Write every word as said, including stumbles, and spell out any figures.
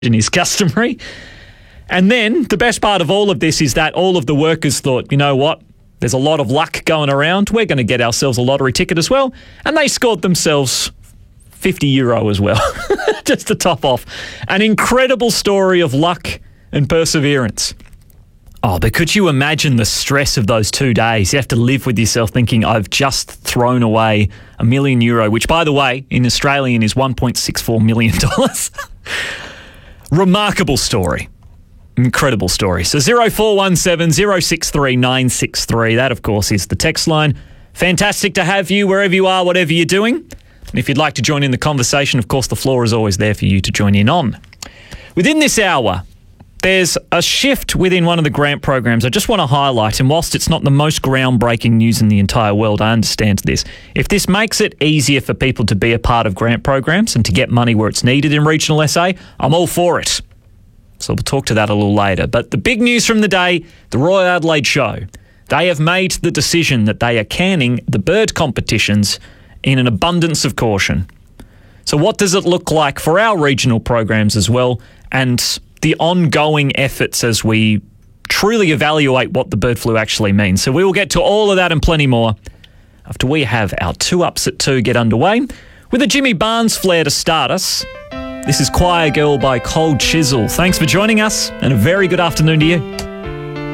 is customary. And then the best part of all of this is that all of the workers thought, you know what, there's a lot of luck going around. We're going to get ourselves a lottery ticket as well. And they scored themselves fifty euro as well, just to top off. An incredible story of luck and perseverance. Oh, but could you imagine the stress of those two days? You have to live with yourself thinking, I've just thrown away a million euro, which, by the way, in Australian is one point six four million dollars. Remarkable story. Incredible story. So zero four one seven, zero six three, nine six three. That, of course, is the text line. Fantastic to have you wherever you are, whatever you're doing. And if you'd like to join in the conversation, of course, the floor is always there for you to join in on. Within this hour, there's a shift within one of the grant programs I just want to highlight, and whilst it's not the most groundbreaking news in the entire world, I understand this. If this makes it easier for people to be a part of grant programs and to get money where it's needed in regional S A, I'm all for it. So we'll talk to that a little later. But the big news from the day, the Royal Adelaide Show. They have made the decision that they are canning the bird competitions in an abundance of caution. So what does it look like for our regional programs as well, and the ongoing efforts as we truly evaluate what the bird flu actually means? So we will get to all of that and plenty more after we have our two ups at two get underway with a Jimmy Barnes flair to start us. This is Choir Girl by Cold Chisel. Thanks for joining us and a very good afternoon to you.